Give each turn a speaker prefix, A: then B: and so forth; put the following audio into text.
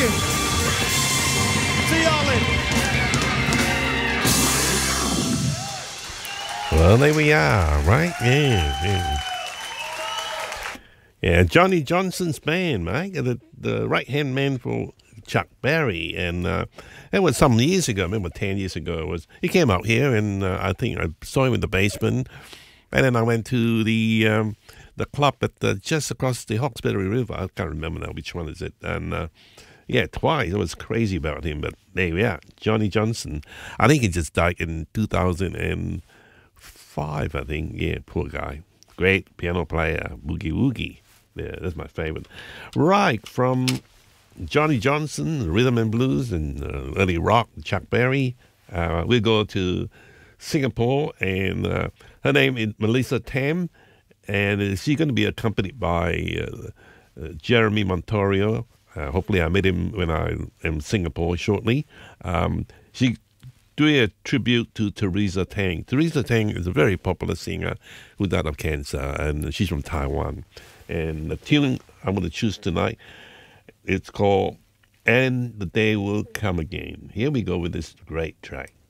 A: you. See y'all later.
B: Well, there we are, right? Yeah, Johnny Johnson's band, right? The right-hand man for Chuck Berry. And it was some years ago, I remember 10 years ago. He came out here, and I think I saw him in the basement. And then I went to the club at just across the Hawkesbury River. I can't remember now which one is it. And yeah, twice. It was crazy about him, but there we are. Johnny Johnson. I think he just died in 2005, I think. Yeah, poor guy. Great piano player, Boogie Woogie. Yeah, that's my favorite. Right, from Johnny Johnson, rhythm and blues, and early rock, Chuck Berry. We'll go to Singapore, and her name is Melissa Tam, and she's going to be accompanied by Jeremy Montorio. Hopefully I met him when I am in Singapore shortly. She doing a tribute to Teresa Tang. Teresa Tang is a very popular singer who died of cancer, and she's from Taiwan. And the tune I'm going to choose tonight, it's called And the Day Will Come Again. Here we go with this great track.